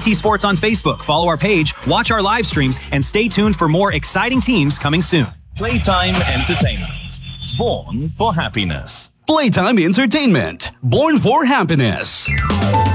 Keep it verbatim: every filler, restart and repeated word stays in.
T Sports on Facebook, follow our page, watch our live streams, and stay tuned for more exciting teams coming soon. Playtime Entertainment. Born for happiness. Playtime Entertainment. Born for happiness.